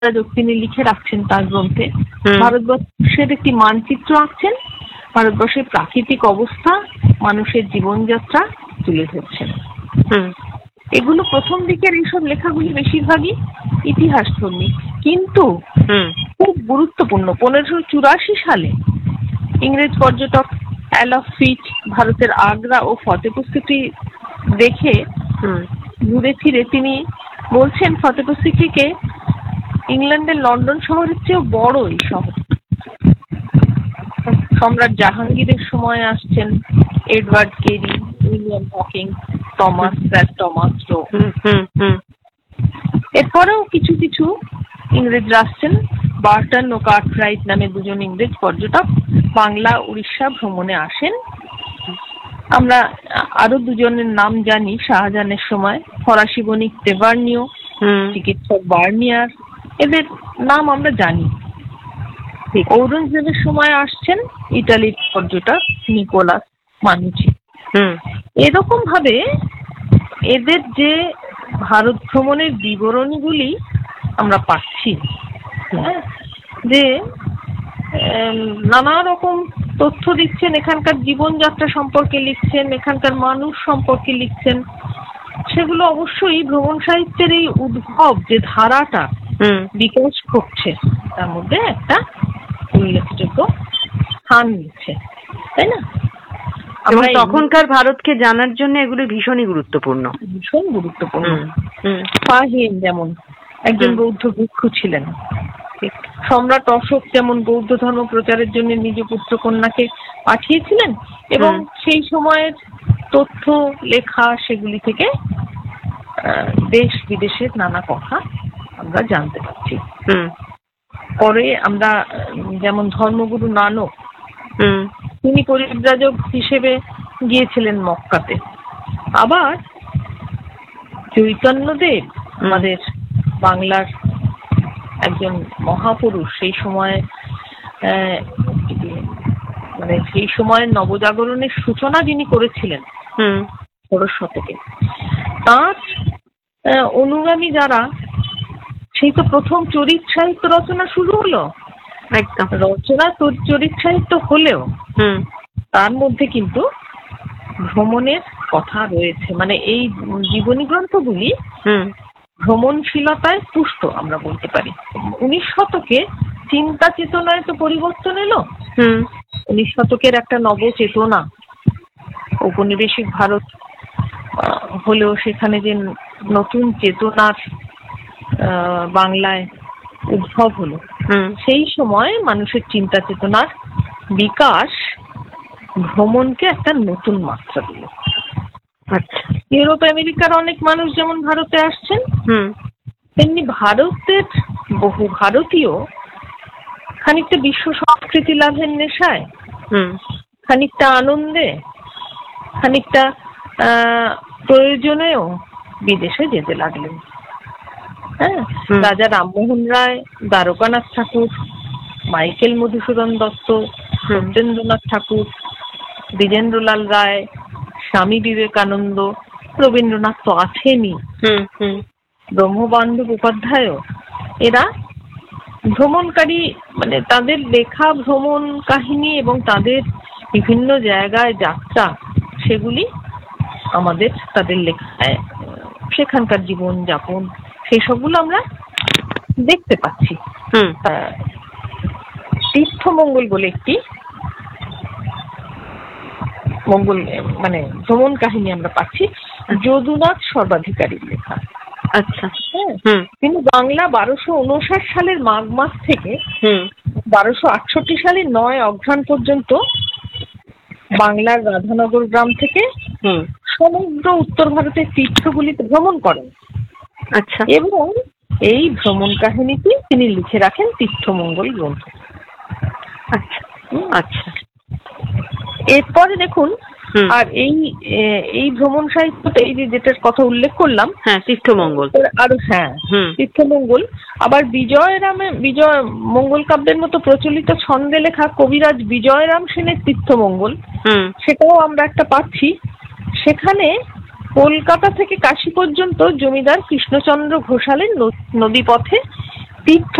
তিনি লিখে রাখছেন তার গ্রন্থে। ভারতবর্ষের একটি মানচিত্র আঁকছেন, ভারতবর্ষের প্রাকৃতিক অবস্থা, মানুষের জীবনযাত্রা তুলে ধরছেন। এগুলো প্রথম দিকের এইসব লেখাগুলি বেশিরভাগই ইতিহাসধর্মী, কিন্তু খুব গুরুত্বপূর্ণ। 1584 সালে ইংরেজ পর্যটক অ্যালফ ফিচ ভারতের আগ্রা ও ফতেপুর সিক্রি দেখে ঘুরে ফিরে তিনি বলছেন ফতেপুর সিক্রিকে ইংল্যান্ডের লন্ডন শহরের চেয়েও বড় এই শহর। সম্রাট জাহাঙ্গীরের সময় আসছেন Edward Kerry, William Hawking, Thomas Roe. এরপরেও কিছু কিছু ইংরেজরা আসছেন। বার্টন ও কার্টরাইট নামে দুজন ইংরেজ পর্যটক বাংলা উড়িষ্যা ভ্রমণে আসেন। আমরা আরো দুজনের নাম জানি শাহজাহানের সময়, ফরাসি বণিক তেভার্নিও, চিকিৎসক বার্নিয়ার, এদের নাম আমরা জানি। ঔরঙ্গজেবের সময় আসছেন ইটালির পর্যটক নিকোলাস মানুচি। এরকম ভাবে এদের যে ভারত ভ্রমণের বিবরণীগুলি আমরা পাচ্ছি, যে নানা রকম তথ্য দিচ্ছেন, এখানকার জীবনযাত্রা সম্পর্কে লিখছেন, এখানকার মানুষ সম্পর্কে লিখছেন, সেগুলো অবশ্যই ভ্রমণ সাহিত্যের এই উদ্ভব যে ধারাটা বিকাশ করছে তার মধ্যে একটা উল্লেখযোগ্য স্থান নিচ্ছে, তাই না? আমরা তখনকার ভারতকে জানার জন্য এগুলো ভীষণই গুরুত্বপূর্ণ, ভীষণ গুরুত্বপূর্ণ। ফাহিম যেমন একজন বৌদ্ধ ভিক্ষু ছিলেন, সম্রাট অশোক যেমন বৌদ্ধ ধর্ম প্রচারের জন্য নিজ পুত্র কন্যাকে পাঠিয়েছিলেন, এবং সেই সময়ের তথ্য লেখা সেগুলি থেকে দেশ বিদেশের নানা কথা আমরা জানতে পারছি। পরে আমরা যেমন ধর্মগুরু নানক, তিনি পরিব্রাজক হিসেবে গিয়েছিলেন মক্কাতে। আবার চৈতন্যদেব আমাদের বাংলার একজন মহাপুরুষ, সেই সময় মানে সেই সময়ের নবজাগরণের সূচনা যিনি করেছিলেন 16 শতকে, তার অনুগামী যারা, সেই তো প্রথম চরিত সাহিত্য রচনা শুরু হলো। একদম রচনা চরিত সাহিত্য হলেও তার মধ্যে কিন্তু ভ্রমণের কথা রয়েছে। মানে এই জীবনী গ্রন্থগুলি ভ্রমণশীলতায় পুষ্ট আমরা বলতে পারি। 19 শতকে চিন্তা চেতনায় তো পরিবর্তন এলো। 19 শতকের একটা নবচেতনা, ঔপনিবেশিক ভারত হলেও সেখানে যে নতুন চেতনার বাংলায় উদ্ভব হলো, সেই সময় মানুষের চিন্তা চেতনার বিকাশ ভ্রমণকে একটা নতুন মাত্রা দিল। ইউরোপ আমেরিকার অনেক মানুষ যেমন ভারতে আসছেন, তেমনি ভারতের বহু ভারতীয় খানিকটা বিশ্ব সংস্কৃতি লাভের নেশায়, খানিকটা আনন্দে, খানিকটা প্রয়োজনেও বিদেশে যেতে লাগলেন। রাজা রামমোহন রায়, দ্বারকানাথ ঠাকুর, মাইকেল মধুসূদন দত্ত, সত্যেন্দ্রনাথ ঠাকুর, দ্বিজেন্দ্রলাল রায়, স্বামী বিবেকানন্দ, রবীন্দ্রনাথ তো আছেনই, ব্রহ্মবান্ধব উপাধ্যায়, এরা ভ্রমণকারী। মানে তাদের লেখা ভ্রমণ কাহিনী এবং তাদের বিভিন্ন জায়গায় যাত্রা, সেগুলি আমাদের তাদের লেখায় সেখানকার জীবন যাপন সেই সবগুলো আমরা দেখতে পাচ্ছি। তীর্থমঙ্গল বলে একটি মঙ্গল মানে ভ্রমণ কাহিনী আমরা পাচ্ছি, যদুনাথ সর্বাধিকারীর লেখা। আচ্ছা, তিনি বাংলা 1259 সালের মাঘ মাস থেকে 1268 সালের 9 অঘ্রাণ পর্যন্ত বাংলার রাধানগর গ্রাম থেকে সমগ্র উত্তর ভারতের তীর্থগুলিতে ভ্রমণ করেন। আচ্ছা, এবং এই ভ্রমণ কাহিনীটি তিনি লিখে রাখেন তীর্থমঙ্গল গ্রন্থ। আচ্ছা আচ্ছা, এরপরে দেখুন, আর এই ভ্রমণ সাহিত্যটা, এই যেটার কথা উল্লেখ করলাম, তীর্থমঙ্গল, আর তীর্থমঙ্গল আবার বিজয় মঙ্গল কাব্যের মতো প্রচলিত ছন্দে লেখা কবিরাজ বিজয়রাম সেনের তীর্থমঙ্গল, সেটাও আমরা একটা পাচ্ছি। সেখানে কলকাতা থেকে কাশী পর্যন্ত জমিদার কৃষ্ণচন্দ্র ঘোষালের নদীপথে তীর্থ